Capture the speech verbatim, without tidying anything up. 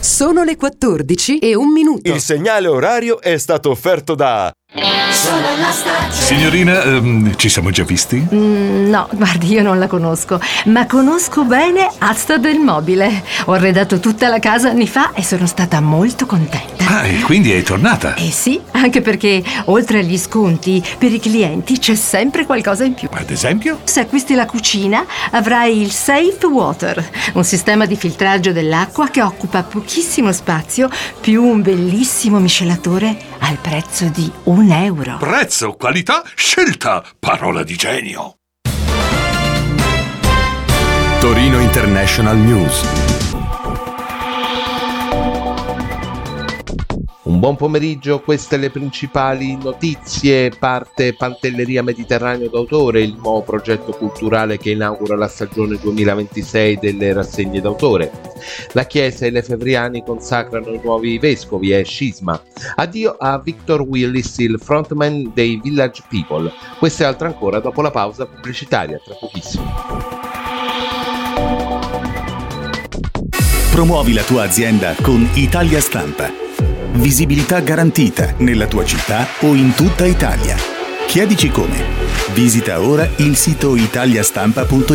Sono le quattordici e un minuto. Il segnale orario è stato offerto da... Sono la stagione. Signorina, ehm, ci siamo già visti? Mm, no, guardi, io non la conosco, ma conosco bene Asta del Mobile. Ho arredato tutta la casa anni fa e sono stata molto contenta. Ah, e quindi è tornata? Eh sì, anche perché oltre agli sconti, per i clienti c'è sempre qualcosa in più. Ad esempio? Se acquisti la cucina, avrai il Safe Water, un sistema di filtraggio dell'acqua che occupa pochissimo spazio, più un bellissimo miscelatore al prezzo di un euro. Prezzo, qualità, scelta, parola di genio. Torino International News. Un buon pomeriggio, queste le principali notizie. Parte Pantelleria Mediterraneo d'autore, il nuovo progetto culturale che inaugura la stagione duemilaventisei delle rassegne d'autore. La Chiesa e le Fevriani consacrano i nuovi vescovi e scisma. Addio a Victor Willis, il frontman dei Village People. Questo e altro ancora dopo la pausa pubblicitaria, tra pochissimo. Promuovi la tua azienda con Italia Stampa. Visibilità garantita nella tua città o in tutta Italia. Chiedici come. Visita ora il sito italiastampa punto it.